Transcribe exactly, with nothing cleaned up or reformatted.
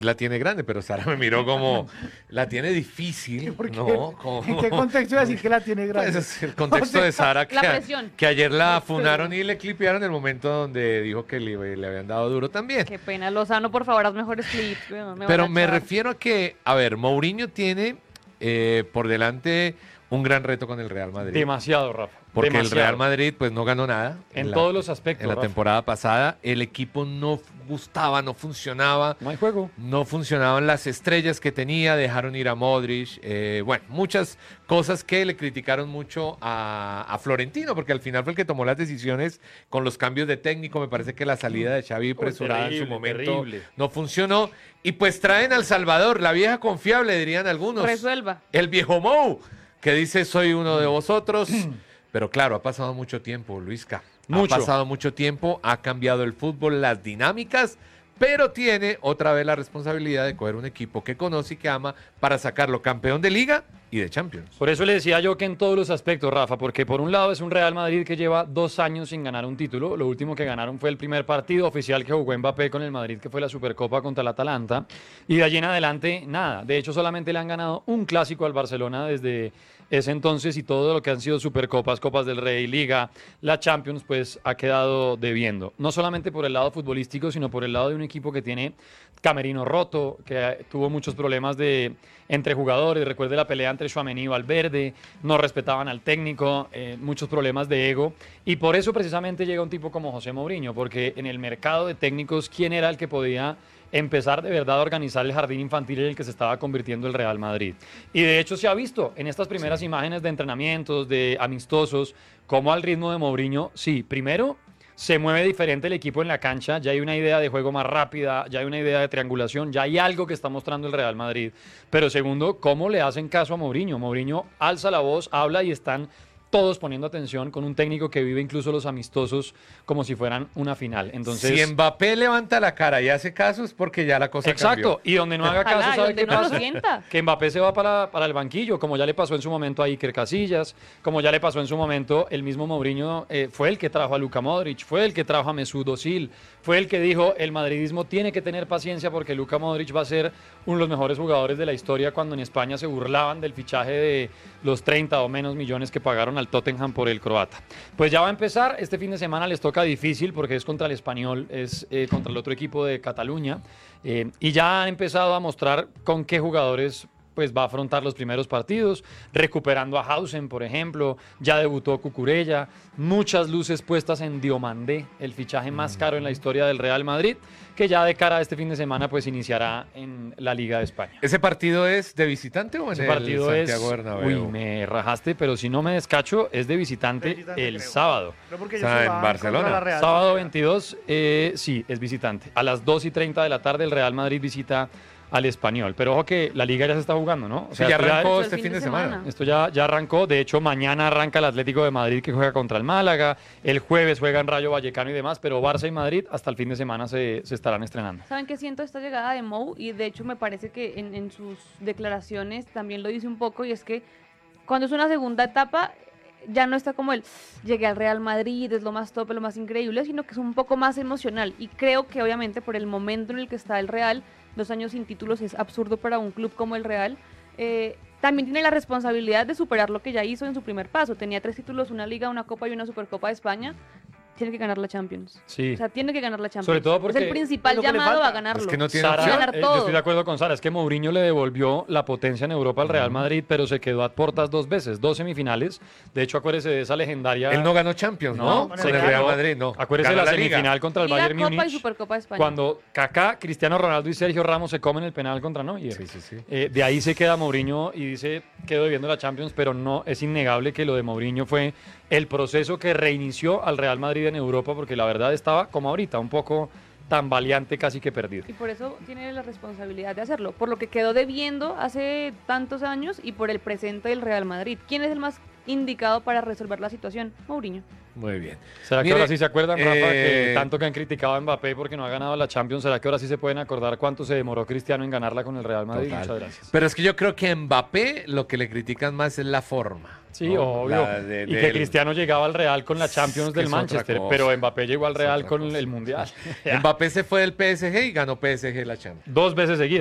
La tiene grande, pero Sara me miró como, la tiene difícil, ¿Por qué? ¿no? Como- ¿En qué contexto iba a decir que la tiene grande? Pues es el contexto O sea, de Sara, que, la a- presión. que ayer la funaron y le clipearon el momento donde dijo que le, le habían dado duro también. Qué pena, Lozano, por favor, haz mejores clips. weón, me Pero van a me echar. refiero a que, a ver, Mourinho tiene eh, por delante un gran reto con el Real Madrid. Demasiado, Rafa. Porque demasiado. el Real Madrid pues no ganó nada. En la- todos los aspectos, En la Rafa. temporada pasada el equipo no f- gustaba, no funcionaba. No hay juego. No funcionaban las estrellas que tenía, dejaron ir a Modric, eh, bueno, muchas cosas que le criticaron mucho a, a Florentino, porque al final fue el que tomó las decisiones con los cambios de técnico. Me parece que la salida de Xavi apresurada en su terrible, momento terrible. no funcionó. Y pues traen al Salvador, la vieja confiable, dirían algunos. Resuelva. El viejo Mou, que dice soy uno de vosotros. Pero claro, ha pasado mucho tiempo, Luisca. Mucho. Ha pasado mucho tiempo, ha cambiado el fútbol, las dinámicas, pero tiene otra vez la responsabilidad de coger un equipo que conoce y que ama para sacarlo campeón de Liga y de Champions. Por eso le decía yo que en todos los aspectos, Rafa, porque por un lado es un Real Madrid que lleva dos años sin ganar un título. Lo último que ganaron fue el primer partido oficial que jugó Mbappé con el Madrid, que fue la Supercopa contra el Atalanta. Y de allí en adelante, nada. De hecho, solamente le han ganado un clásico al Barcelona desde ese entonces, y todo lo que han sido Supercopas, Copas del Rey, Liga, la Champions, pues ha quedado debiendo. No solamente por el lado futbolístico, sino por el lado de un equipo que tiene camerino roto, que tuvo muchos problemas de entre jugadores. Recuerde la pelea entre Tchouaméni y Valverde, no respetaban al técnico, eh, muchos problemas de ego. Y por eso precisamente llega un tipo como José Mourinho, porque en el mercado de técnicos, ¿quién era el que podía empezar de verdad a organizar el jardín infantil en el que se estaba convirtiendo el Real Madrid? Y de hecho se ha visto en estas primeras imágenes de entrenamientos, de amistosos, como al ritmo de Mourinho, sí, primero se mueve diferente el equipo en la cancha, ya hay una idea de juego más rápida, ya hay una idea de triangulación, ya hay algo que está mostrando el Real Madrid. Pero segundo, ¿cómo le hacen caso a Mourinho? Mourinho alza la voz, habla y están todos poniendo atención, con un técnico que vive incluso los amistosos como si fueran una final. Entonces, si Mbappé levanta la cara y hace caso es porque ya la cosa exacto, cambió. y donde no haga Ojalá, caso, y ¿sabe donde qué no lo pasa? sienta. Que Mbappé se va para, para el banquillo, como ya le pasó en su momento a Iker Casillas, como ya le pasó en su momento el mismo Mourinho, eh, fue el que trajo a Luka Modric, fue el que trajo a Mesut Özil, fue el que dijo el madridismo tiene que tener paciencia porque Luka Modric va a ser uno de los mejores jugadores de la historia, cuando en España se burlaban del fichaje de los treinta o menos millones que pagaron al Tottenham por el croata. Pues ya va a empezar, este fin de semana les toca difícil porque es contra el Español, es eh, contra el otro equipo de Cataluña, eh, y ya han empezado a mostrar con qué jugadores pues va a afrontar los primeros partidos, recuperando a Hausen, por ejemplo, ya debutó Cucurella, muchas luces puestas en Diomandé, el fichaje más caro en la historia del Real Madrid, que ya de cara a este fin de semana pues iniciará en la Liga de España. ¿Ese partido es de visitante o en Ese el partido Santiago es, Bernabéu? uy, me rajaste, pero si no me descacho, es de visitante, De visitante, el creo. sábado. Pero porque O ellos sea, en jugaban Barcelona. contra la Real Sábado Sociedad. veintidós, eh, sí, es visitante. A las dos y treinta de la tarde el Real Madrid visita al Español. Pero ojo que la Liga ya se está jugando, ¿no? O Sí, ya esto ya- arrancó Eso este el fin de semana. semana. Esto ya, ya arrancó, de hecho mañana arranca el Atlético de Madrid que juega contra el Málaga, el jueves juegan Rayo Vallecano y demás, pero Barça y Madrid hasta el fin de semana se, se estarán estrenando. ¿Saben qué siento esta llegada de Mou? Y de hecho me parece que en, en sus declaraciones también lo dice un poco, y es que cuando es una segunda etapa ya no está como el llegué al Real Madrid, es lo más top, lo más increíble, sino que es un poco más emocional. Y creo que obviamente por el momento en el que está el Real, dos años sin títulos es absurdo para un club como el Real, eh, también tiene la responsabilidad de superar lo que ya hizo en su primer paso. Tenía tres títulos, una Liga, una Copa y una Supercopa de España. Tiene que ganar la Champions. Sí. O sea, tiene que ganar la Champions. Sobre todo porque es el principal es lo que le llamado falta. a ganarlo. Es que no tiene Sara, opción. ganar eh, yo todo. estoy de acuerdo con Sara, es que Mourinho le devolvió la potencia en Europa al Real Madrid, pero se quedó a puertas dos veces, dos semifinales. De hecho, acuérdese de esa legendaria... Él no ganó Champions, ¿no? No, Con se el quedó- Real Madrid, no. Acuérdese de Ganó la, Liga. semifinal contra el Liga, Bayern Copa Múnich, y Supercopa de España. cuando Kaká, Cristiano Ronaldo y Sergio Ramos se comen el penal contra Neuer. Sí, sí, sí. Eh, de ahí se queda Mourinho y dice, quedo debiendo la Champions, pero no, es innegable que lo de Mourinho fue el proceso que reinició al Real Madrid en Europa, porque la verdad estaba como ahorita, un poco tambaleante, casi que perdido. Y por eso tiene la responsabilidad de hacerlo, por lo que quedó debiendo hace tantos años y por el presente del Real Madrid. ¿Quién es el más indicado para resolver la situación? Mourinho. Muy bien. ¿Será que Mire, ahora sí se acuerdan, Rafa, que eh, tanto que han criticado a Mbappé porque no ha ganado la Champions? ¿Será que ahora sí se pueden acordar cuánto se demoró Cristiano en ganarla con el Real Madrid? Total. Muchas gracias. Pero es que yo creo que a Mbappé lo que le critican más es la forma. Sí, ¿no? obvio. La de- y de que él. Cristiano llegaba al Real con la Champions Es que del es otra Manchester, cosa. pero Mbappé llegó al Es Real otra con cosa. el Mundial. Mbappé se fue del P S G y ganó P S G la Champions. Dos veces seguidas.